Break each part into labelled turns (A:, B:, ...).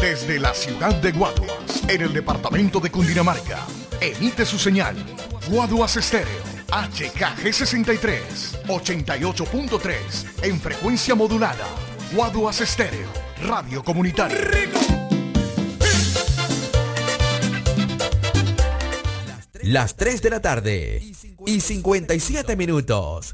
A: Desde la ciudad de Guaduas, en el departamento de Cundinamarca, emite su señal Guaduas Estéreo, HKG63, 88.3, en frecuencia modulada. Guaduas Estéreo, radio comunitaria.
B: Las 3 de la tarde y 57 minutos.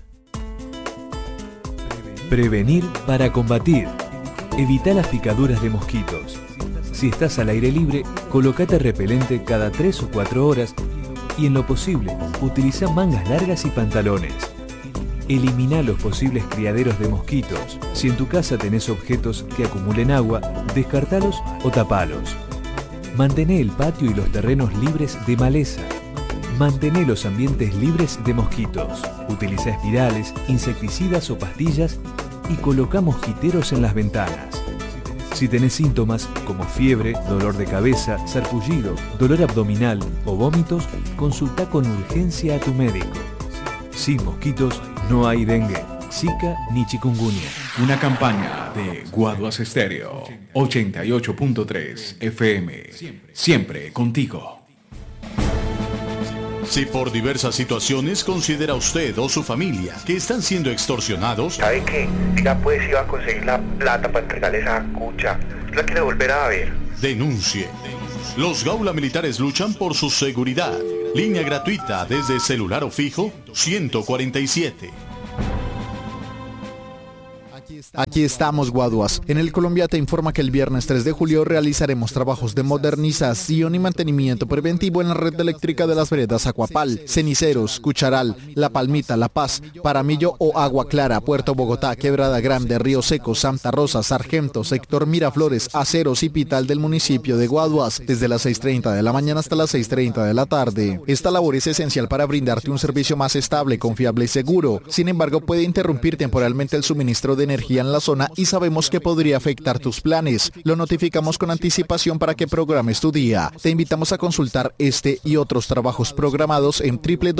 C: Prevenir para combatir. Evita las picaduras de mosquitos. Si estás al aire libre, colócate repelente cada 3 o 4 horas y en lo posible, utiliza mangas largas y pantalones. Elimina los posibles criaderos de mosquitos. Si en tu casa tenés objetos que acumulen agua, descartalos o tapalos. Mantené el patio y los terrenos libres de maleza. Mantené los ambientes libres de mosquitos. Utiliza espirales, insecticidas o pastillas y coloca mosquiteros en las ventanas. Si tenés síntomas como fiebre, dolor de cabeza, sarpullido, dolor abdominal o vómitos, consulta con urgencia a tu médico. Sin mosquitos no hay dengue, zika ni chikungunya.
D: Una campaña de Guaduas Estéreo, 88.3 FM. Siempre contigo.
E: Si por diversas situaciones considera usted o su familia que están siendo extorsionados,
F: ¿sabe qué? Ya pues iba a conseguir la plata para entregarle esa cucha. La quiere volver a ver.
E: denuncie. Los Gaula Militares luchan por su seguridad. Línea gratuita desde celular o fijo 147.
G: Aquí estamos, Guaduas. En el Colombia te informa que el viernes 3 de julio realizaremos trabajos de modernización y mantenimiento preventivo en la red eléctrica de las veredas Acuapal, Ceniceros, Cucharal, La Palmita, La Paz, Paramillo o Agua Clara, Puerto Bogotá, Quebrada Grande, Río Seco, Santa Rosa, Sargento, Sector Miraflores, Aceros y Pital del municipio de Guaduas, desde las 6:30 de la mañana hasta las 6:30 de la tarde. Esta labor es esencial para brindarte un servicio más estable, confiable y seguro. Sin embargo, puede interrumpir temporalmente el suministro de energía en la zona y sabemos que podría afectar tus planes. Lo notificamos con anticipación para que programes tu día. Te invitamos a consultar este y otros trabajos programados en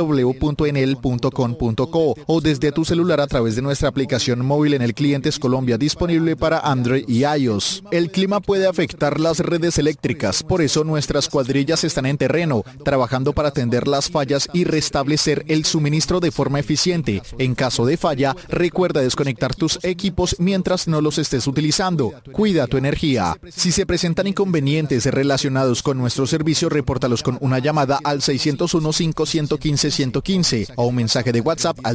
G: www.enel.com.co o desde tu celular a través de nuestra aplicación móvil en el Clientes Colombia, disponible para Android y iOS. El clima puede afectar las redes eléctricas, por eso nuestras cuadrillas están en terreno, trabajando para atender las fallas y restablecer el suministro de forma eficiente. En caso de falla, recuerda desconectar tus equipos mientras no los estés utilizando. Cuida tu energía. Si se presentan inconvenientes relacionados con nuestro servicio, repórtalos con una llamada al 601-5115-115 o un mensaje de WhatsApp al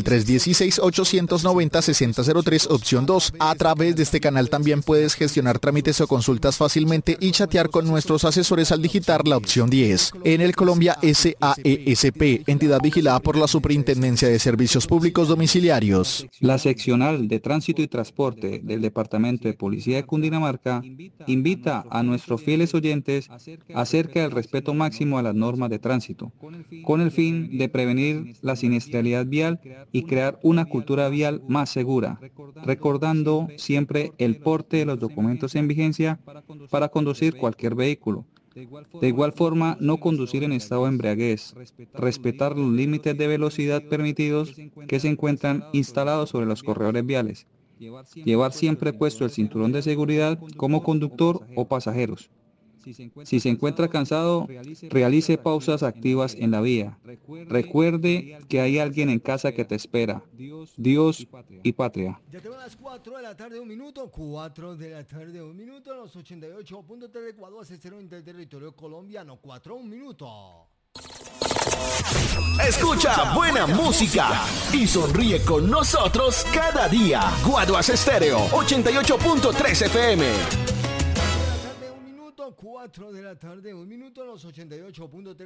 G: 316-890-6003, opción 2. A través de este canal también puedes gestionar trámites o consultas fácilmente y chatear con nuestros asesores al digitar la opción 10. En el Colombia SAESP, entidad vigilada por la Superintendencia de Servicios Públicos Domiciliarios.
H: La seccional de Tránsito y Transporte del Departamento de Policía de Cundinamarca invita a nuestros fieles oyentes acerca del respeto máximo a las normas de tránsito, con el fin de prevenir la siniestralidad vial y crear una cultura vial más segura, recordando siempre el porte de los documentos en vigencia para conducir cualquier vehículo. De igual forma, no conducir en estado de embriaguez, respetar los límites de velocidad permitidos que se encuentran instalados sobre los corredores viales, llevar siempre puesto el cinturón de seguridad como conductor o pasajeros. Si se encuentra cansado, realice pausas activas en la vía. Recuerde que hay alguien en casa que te espera. Dios y patria.
I: Ya tengo las 4 de la tarde, 1 minuto. 4 de la tarde, 1 minuto. Los 88.3 de Guaduas Estéreo en el territorio colombiano. 4, 1 minuto.
A: Escucha buena música y sonríe con nosotros cada día. Guaduas Estéreo 88.3 FM.
I: 4 de la tarde, 1 minuto, los 88.3